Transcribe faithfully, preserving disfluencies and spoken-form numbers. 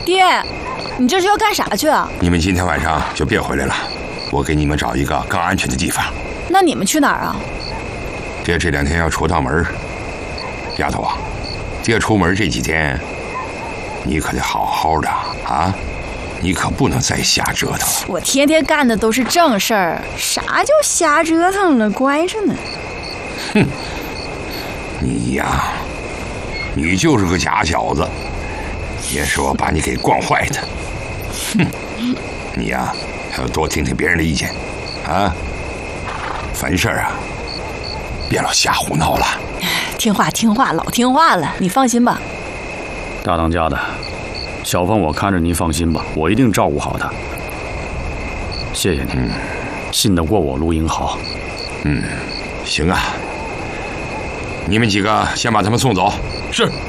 爹，你这是要干啥去啊？ 你们今天晚上就别回来了，我给你们找一个更安全的地方。 那你们去哪儿啊？ 爹这两天要出趟门，丫头啊，爹出门这几天，你可得好好的啊，你可不能再瞎折腾了。 我天天干的都是正事儿，啥叫瞎折腾了？乖着呢。 哼，你呀，你就是个假小子，也是我把你给惯坏的。哼，你呀，还要多听听别人的意见，啊，凡事啊，别老瞎胡闹了。 听话听话，老听话了，你放心吧。 大当家的，小凤我看着您放心吧，我一定照顾好她。谢谢您，嗯、信得过我陆英豪。 嗯，行啊，你们几个先把他们送走。 是。